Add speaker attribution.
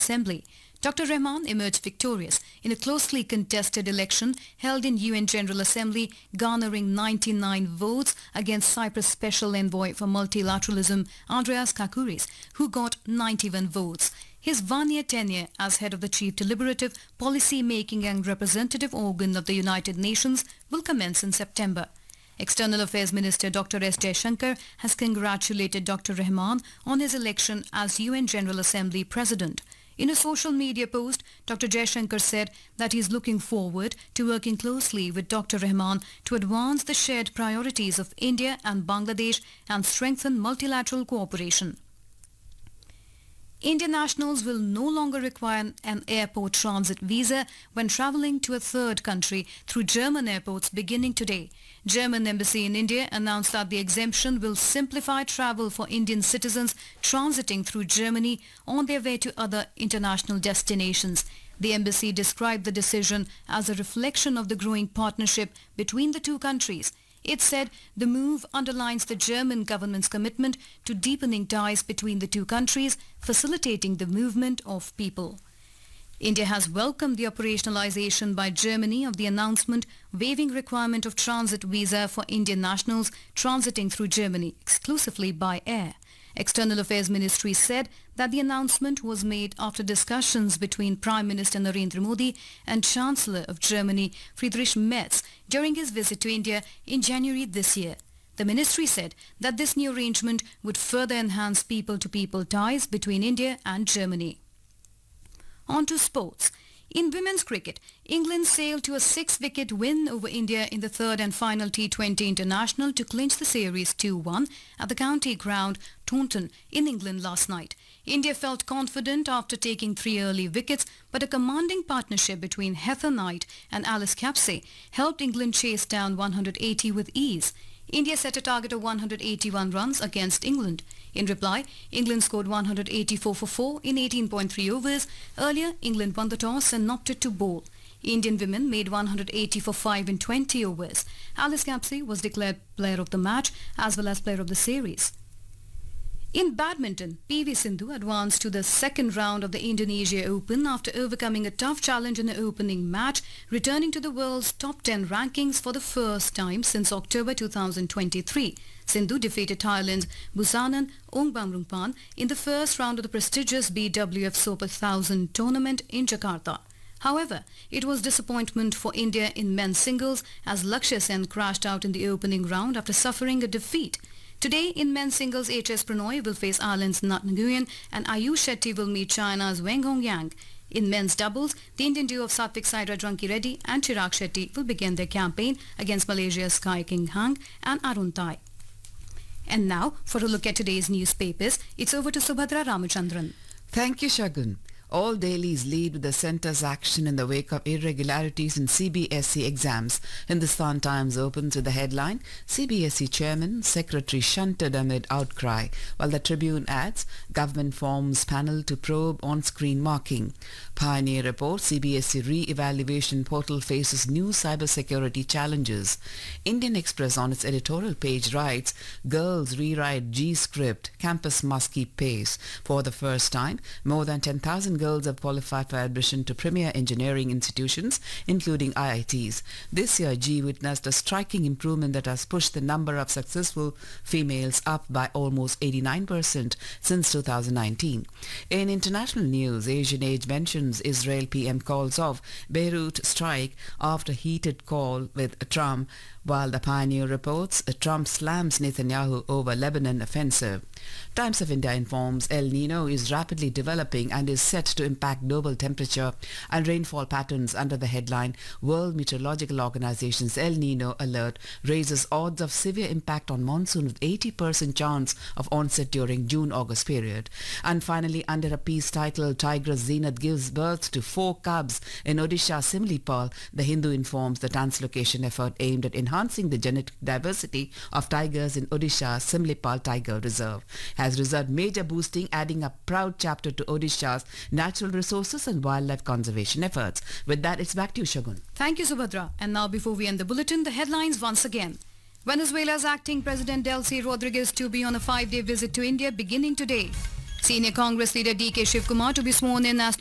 Speaker 1: Assembly. Dr. Rahman emerged victorious in a closely contested election held in UN General Assembly, garnering 99 votes against Cyprus Special Envoy for Multilateralism, Andreas Kakouris, who got 91 votes. His one-year tenure as head of the chief deliberative, policy-making and representative organ of the United Nations will commence in September. External Affairs Minister Dr. S. Jaishankar has congratulated Dr. Rahman on his election as UN General Assembly President. In a social media post, Dr. Jaishankar said that he is looking forward to working closely with Dr. Rahman to advance the shared priorities of India and Bangladesh and strengthen multilateral cooperation. Indian nationals will no longer require an airport transit visa when travelling to a third country through German airports beginning today. German Embassy in India announced that the exemption will simplify travel for Indian citizens transiting through Germany on their way to other international destinations. The embassy described the decision as a reflection of the growing partnership between the two countries. It said the move underlines the German government's commitment to deepening ties between the two countries, facilitating the movement of people. India has welcomed the operationalization by Germany of the announcement waiving requirement of transit visa for Indian nationals transiting through Germany exclusively by air. External Affairs Ministry said that the announcement was made after discussions between Prime Minister Narendra Modi and Chancellor of Germany Friedrich Merz during his visit to India in January this year. The ministry said that this new arrangement would further enhance people-to-people ties between India and Germany. On to sports. In women's cricket, England sailed to a 6-wicket win over India in the third and final T20 international to clinch the series 2-1 at the county ground Taunton in England last night. India felt confident after taking 3 early wickets, but a commanding partnership between Heather Knight and Alice Capsey helped England chase down 180 with ease. India set a target of 181 runs against England. In reply, England scored 184 for 4 in 18.3 overs. Earlier, England won the toss and opted to bowl. Indian women made 180 for 5 in 20 overs. Alice Capsey was declared player of the match as well as player of the series. In badminton, PV Sindhu advanced to the second round of the Indonesia Open after overcoming a tough challenge in the opening match, returning to the world's top 10 rankings for the first time since October 2023. Sindhu defeated Thailand's Busanan Ongbamrungpan in the first round of the prestigious BWF Super 1000 tournament in Jakarta. However, it was disappointment for India in men's singles as Lakshya Sen crashed out in the opening round after suffering a defeat. Today in men's singles, HS Pranoy will face Ireland's Nat Nguyen and Ayush Shetty will meet China's Wang Hongyang. In men's doubles, the Indian duo of Satvik Sairaj Ranki Reddy and Chirag Shetty will begin their campaign against Malaysia's Kai King Hang and Arun Tai. And now, for a look at today's newspapers, it's over to Subhadra Ramachandran.
Speaker 2: Thank you, Shagun. All dailies lead with the centre's action in the wake of irregularities in CBSE exams. Hindustan Times opens with the headline, CBSE chairman, secretary shunted amid outcry, while the Tribune adds, government forms panel to probe on-screen marking. Pioneer reports, CBSE re-evaluation portal faces new cybersecurity challenges. Indian Express on its editorial page writes, girls rewrite G-script, campus must keep pace. For the first time, more than 10,000 girls have qualified for admission to premier engineering institutions, including IITs. This year, G witnessed a striking improvement that has pushed the number of successful females up by almost 89% since 2019. In international news, Asian Age mentions Israel PM calls off Beirut strike after heated call with Trump, while the Pioneer reports Trump slams Netanyahu over Lebanon offensive. Times of India informs El Nino is rapidly developing and is set to impact global temperature and rainfall patterns under the headline World Meteorological Organization's El Nino alert raises odds of severe impact on monsoon with 80% chance of onset during June-August period. And finally, under a piece titled Tigress Zenith gives birth to 4 cubs in Odisha Simlipal, the Hindu informs the translocation effort aimed at enhancing the genetic diversity of tigers in Odisha Simlipal Tiger Reserve has resulted major boosting, adding a proud chapter to Odisha's natural resources and wildlife conservation efforts. With that, it's back to you, Shagun.
Speaker 1: Thank you, Subhadra. And now before we end the bulletin, the headlines once again. Venezuela's acting President Delcy Rodriguez to be on a 5-day visit to India beginning today. Senior Congress leader D.K. Shivkumar to be sworn in as